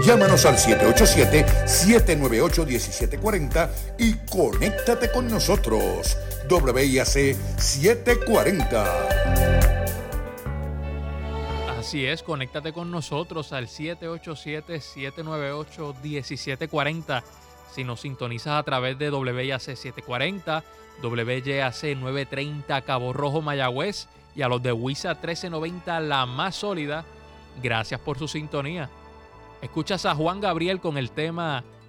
Llámanos al 787-798-1740 y conéctate con nosotros. WIAC 740. Así es, conéctate con nosotros al 787-798-1740. Si nos sintonizas a través de WIAC 740, WIAC 930 Cabo Rojo, Mayagüez, y a los de WISA 1390 La Más Sólida, gracias por su sintonía. Escuchas a Juan Gabriel con el tema